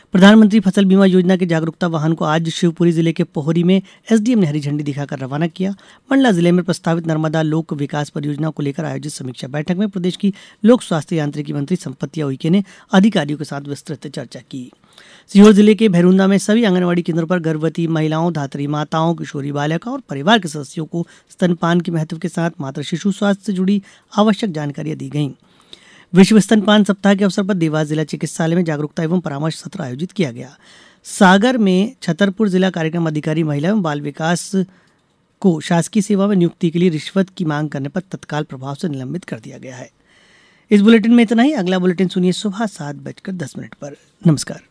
प्रधानमंत्री फसल बीमा योजना के जागरूकता वाहन को आज शिवपुरी जिले के पोहरी में एसडीएम ने हरी झंडी दिखाकर रवाना किया। मंडला जिले में प्रस्तावित नर्मदा लोक विकास परियोजना को लेकर आयोजित समीक्षा बैठक में प्रदेश की लोक स्वास्थ्य यांत्रिकी मंत्री संपत्तिया उइके ने अधिकारियों के साथ विस्तृत चर्चा की। सीहोर जिले के भैरुंदा में सभी आंगनबाड़ी केंद्रों पर गर्भवती महिलाओं, धात्री माताओं, किशोरी बालिका और परिवार के सदस्यों को स्तनपान के महत्व के साथ मातृ शिशु स्वास्थ्य से जुड़ी आवश्यक जानकारियां दी गईं। विश्व स्तनपान सप्ताह के अवसर पर देवास जिला चिकित्सालय में जागरूकता एवं परामर्श सत्र आयोजित किया गया। सागर में छतरपुर जिला कार्यक्रम अधिकारी महिला एवं बाल विकास को शासकीय सेवा में नियुक्ति के लिए रिश्वत की मांग करने पर तत्काल प्रभाव से निलंबित कर दिया गया है। इस बुलेटिन में इतना ही। अगला बुलेटिन सुनिए सुबह 7:10 पर। नमस्कार।